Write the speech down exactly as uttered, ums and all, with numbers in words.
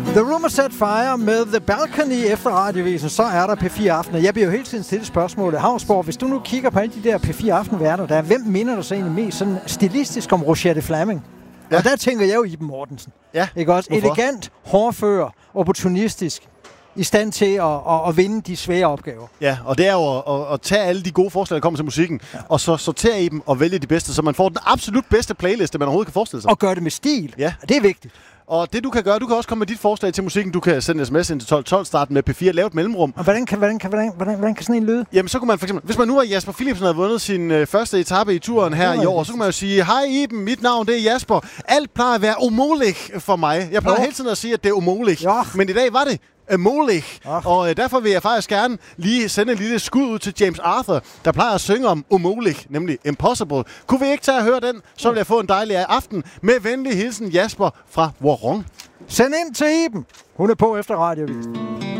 The Room is Set Fire med The Balcony efter radiovisen, så er der P fire Aften. Jeg bliver jo hele tiden stillet spørgsmålet. Havnsborg, hvis du nu kigger på alle de der P fire Aften-værter, der, hvem minder du så egentlig mest sådan stilistisk om Rochette Fleming? Ja. Og der tænker jeg jo Iben Mortensen. Ja. Ikke også? Hvorfor? Elegant, hårdfør, opportunistisk, i stand til at, at, at vinde de svære opgaver. Ja, og det er jo at, at, at tage alle de gode forslag, der kommer til musikken, ja. og så sortere i dem og vælge de bedste, så man får den absolut bedste playliste, man overhovedet kan forestille sig. Og gøre det med stil. Ja. Det er vigtigt. Og det du kan gøre, du kan også komme med dit forslag til musikken. Du kan sende sms ind til tolv tolv, starte med P fire, lave et mellemrum. Og hvordan kan, hvordan, kan, hvordan, hvordan, hvordan kan sådan en lyde? Jamen så kunne man for eksempel, hvis man nu var Jasper Philipsen havde vundet sin øh, første etape i turen her i år, så kunne man jo sige, hej Iben, mit navn det er Jasper. Alt plejer at være umuligt for mig. Jeg plejer Jo. hele tiden at sige, at det er umuligt. Jo. Men i dag var det umuligt. Oh. Og øh, derfor vil jeg faktisk gerne lige sende et lille skud ud til James Arthur, der plejer at synge om umuligt, nemlig impossible. Kunne vi ikke tage og høre den, så vil jeg få en dejlig aften. Med venlig hilsen Jasper fra Warong. Send ind til Iben. Hun er på efter radiovisen.